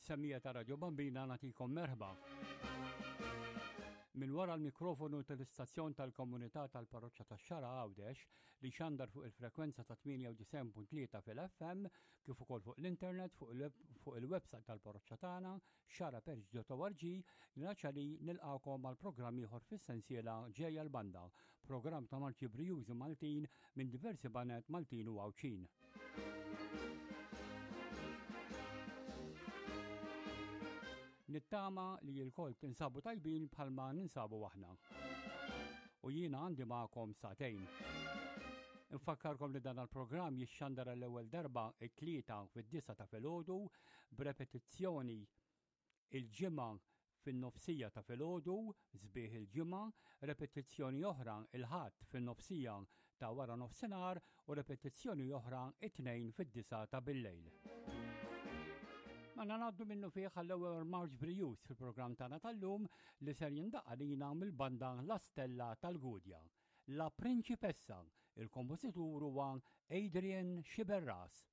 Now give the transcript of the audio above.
Semmija ta' Radio Bambina nagħtikom merħba. Min wara l-mikrofonu tal-istazzjon tal-komunità tal-Parroċċja tax-Xara Għawdex li xandar fuq il-frekwenza ta' 98.3 fil-FM kif ukoll fuq l-internet fuq il-website tal-Parroċċja tagħna xaraperġ.org li naċċali nilqakom mal-programm ieħor fis-sensiela ġejja l-banda, programm ta' Marċi Brijużi Maltin minn diversi banet Maltin u Għawċin. Nittama li l-kol tinsabu tajbin bħalma ninsabu aħna. U jiena għandi magħkom satejn. Infakkarkom li dan il-programm jixxandara l-ewwel darba it-tlieta fid-9 ta' filgħodu b'repetizzjoni il-ġimgħa fin-nofsija ta' filgħodu sbieħ il-ġimgħa, repetizzjoni oħra il-ħadd fin-nofsija ta' wara nofsinhar u repetizzjoni oħra it-tnejn fid-9 ta' bil-lejl. Ma ngħaddu minnu fih għall-ewwel Marċ Brijuż fil-programm tagħna tal-lum li ser jindaqalina mill-banda La Stella tal-Gudja. La Prinċipessa, il-kompożitur huwa Adrian Xiberras.